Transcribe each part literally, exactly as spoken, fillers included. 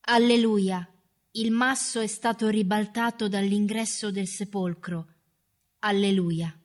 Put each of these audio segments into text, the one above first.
Alleluia! Il masso è stato ribaltato dall'ingresso del sepolcro. Alleluia!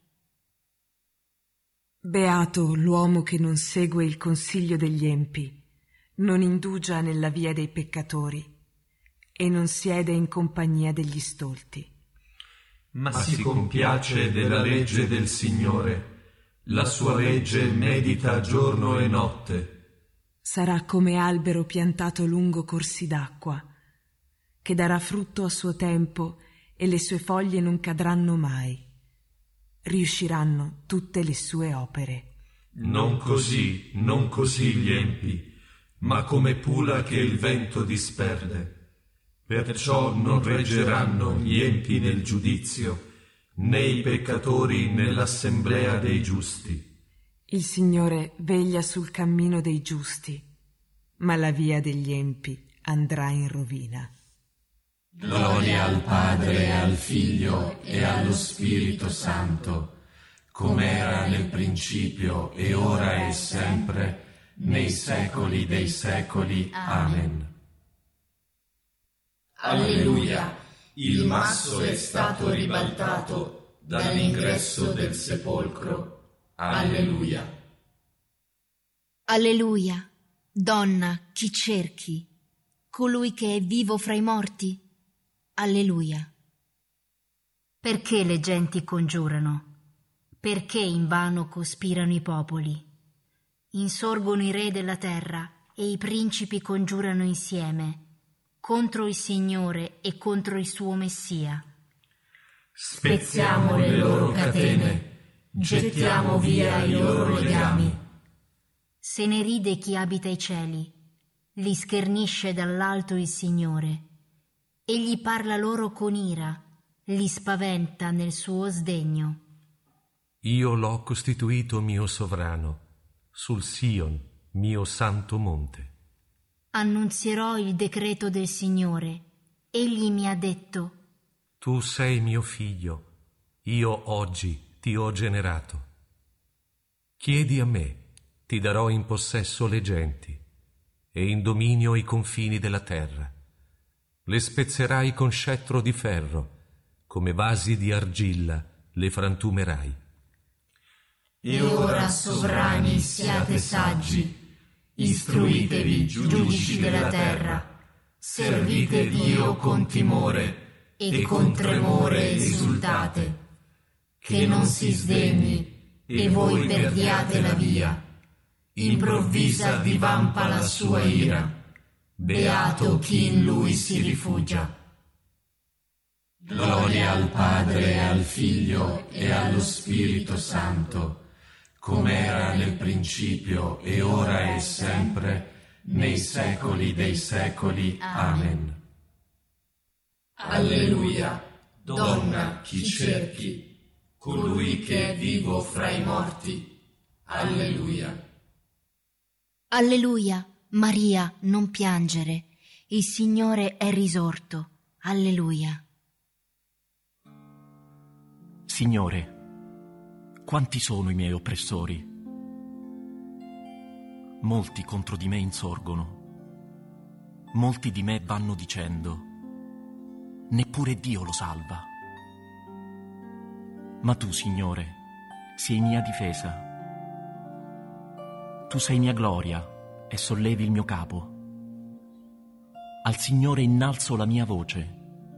Beato l'uomo che non segue il consiglio degli empi, non indugia nella via dei peccatori e non siede in compagnia degli stolti. Ma si compiace della legge del Signore, la sua legge medita giorno e notte. Sarà come albero piantato lungo corsi d'acqua, che darà frutto a suo tempo e le sue foglie non cadranno mai. Riusciranno tutte le sue opere. Non così, non così gli empi, ma come pula che il vento disperde. Perciò non reggeranno gli empi nel giudizio, né i peccatori nell'assemblea dei giusti. Il Signore veglia sul cammino dei giusti, ma la via degli empi andrà in rovina. Gloria al Padre e al Figlio e allo Spirito Santo, come era nel principio e ora e sempre, nei secoli dei secoli. Amen. Alleluia! Il masso è stato ribaltato dall'ingresso del sepolcro. Alleluia! Alleluia! Donna, chi cerchi? Colui che è vivo fra i morti? Alleluia! Perché le genti congiurano? Perché invano cospirano i popoli? Insorgono i re della terra e i principi congiurano insieme contro il Signore e contro il suo Messia. Spezziamo le loro catene, gettiamo via i loro legami. Se ne ride chi abita i cieli, li schernisce dall'alto il Signore. Egli parla loro con ira, li spaventa nel suo sdegno. Io l'ho costituito mio sovrano, sul Sion, mio santo monte. Annunzierò il decreto del Signore. Egli mi ha detto: Tu sei mio figlio, io oggi ti ho generato. Chiedi a me, ti darò in possesso le genti e in dominio i confini della terra. Le spezzerai con scettro di ferro, come vasi di argilla le frantumerai. E ora, sovrani, siate saggi, istruitevi, giudici della terra, servite Dio con timore e con tremore esultate, che non si sdegni e voi perdiate la via. Improvvisa divampa la sua ira, beato chi in lui si rifugia. Gloria al Padre e al Figlio e allo Spirito Santo, come era nel principio e ora e sempre, nei secoli dei secoli. Amen. Alleluia! Donna, chi cerchi? Colui che è vivo fra i morti. Alleluia! Alleluia! Maria, non piangere. Il Signore è risorto. Alleluia! Signore, quanti sono i miei oppressori? Molti contro di me insorgono. Molti di me vanno dicendo: neppure Dio lo salva. Ma tu, Signore, sei mia difesa. Tu sei mia gloria e sollevi il mio capo. Al Signore innalzo la mia voce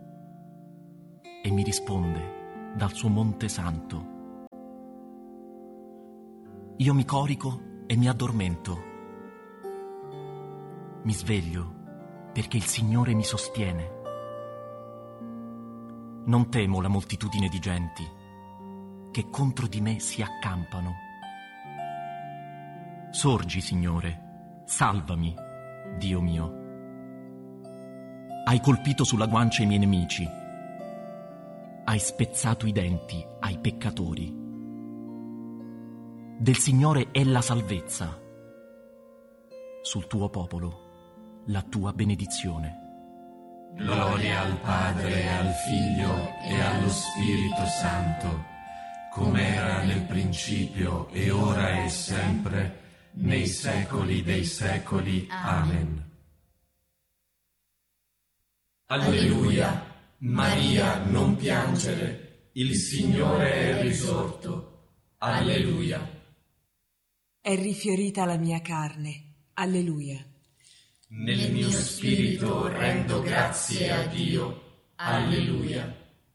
e mi risponde dal suo monte santo. Io mi corico e mi addormento. Mi sveglio perché il Signore mi sostiene. Non temo la moltitudine di genti che contro di me si accampano. Sorgi, Signore, salvami, Dio mio. Hai colpito sulla guancia i miei nemici. Hai spezzato i denti ai peccatori. Del Signore è la salvezza. Sul tuo popolo la tua benedizione. Gloria al Padre e al Figlio e allo Spirito Santo, come era nel principio e ora e sempre, nei secoli dei secoli. Amen. Alleluia. Maria, non piangere, il Signore è risorto. Alleluia. È rifiorita la mia carne. Alleluia. Nel mio spirito rendo grazie a Dio. Alleluia.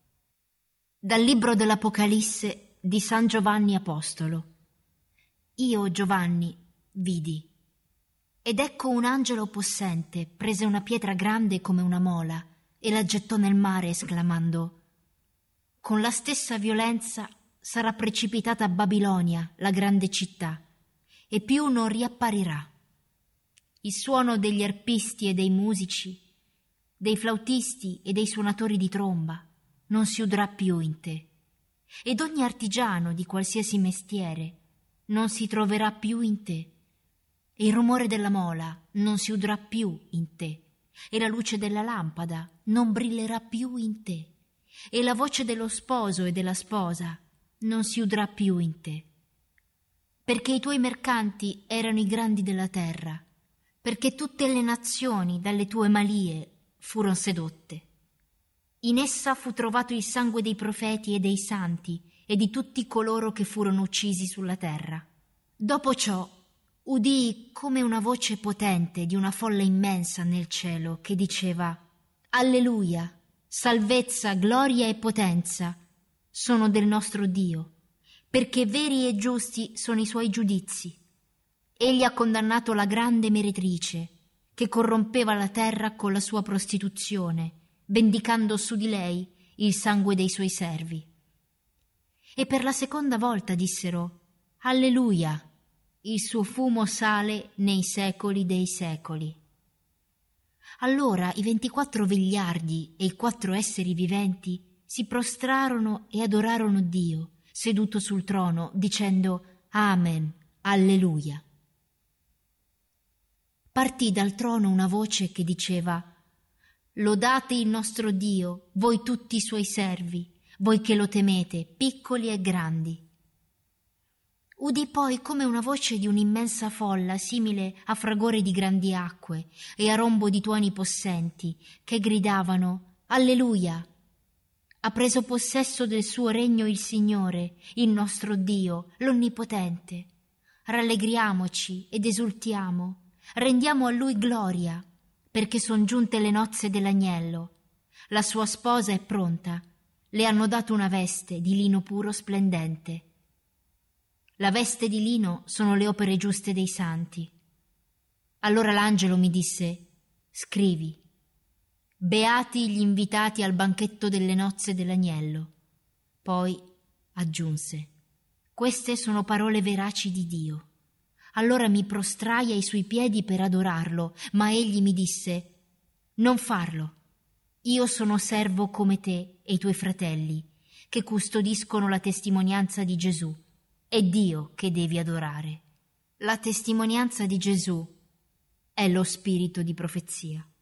Dal libro dell'Apocalisse di San Giovanni Apostolo. Io, Giovanni, vidi, ed ecco un angelo possente prese una pietra grande come una mola e la gettò nel mare, esclamando: con la stessa violenza sarà precipitata Babilonia, la grande città, e più non riapparirà. Il suono degli arpisti e dei musici, dei flautisti e dei suonatori di tromba non si udrà più in te, ed ogni artigiano di qualsiasi mestiere non si troverà più in te, e il rumore della mola non si udrà più in te, e la luce della lampada non brillerà più in te, e la voce dello sposo e della sposa non si udrà più in te. Perché i tuoi mercanti erano i grandi della terra, perché tutte le nazioni dalle tue malie furono sedotte. In essa fu trovato il sangue dei profeti e dei santi e di tutti coloro che furono uccisi sulla terra. Dopo ciò udii come una voce potente di una folla immensa nel cielo che diceva: Alleluia, salvezza, gloria e potenza sono del nostro Dio, perché veri e giusti sono i suoi giudizi. Egli ha condannato la grande meretrice che corrompeva la terra con la sua prostituzione, vendicando su di lei il sangue dei suoi servi. E per la seconda volta dissero: Alleluia, il suo fumo sale nei secoli dei secoli. Allora i ventiquattro vegliardi e i quattro esseri viventi si prostrarono e adorarono Dio, seduto sul trono, dicendo: Amen, Alleluia. Partì dal trono una voce che diceva: Lodate il nostro Dio, voi tutti i suoi servi, voi che lo temete, piccoli e grandi. Udì poi come una voce di un'immensa folla, simile a fragore di grandi acque e a rombo di tuoni possenti, che gridavano: Alleluia! Ha preso possesso del suo regno il Signore, il nostro Dio, l'Onnipotente. Rallegriamoci ed esultiamo, rendiamo a Lui gloria, perché son giunte le nozze dell'agnello. La sua sposa è pronta, le hanno dato una veste di lino puro splendente. La veste di lino sono le opere giuste dei santi. Allora l'angelo mi disse: scrivi: beati gli invitati al banchetto delle nozze dell'agnello. Poi aggiunse: queste sono parole veraci di Dio. Allora mi prostrai ai suoi piedi per adorarlo, ma egli mi disse: non farlo. Io sono servo come te e i tuoi fratelli, che custodiscono la testimonianza di Gesù. È Dio che devi adorare. La testimonianza di Gesù è lo spirito di profezia.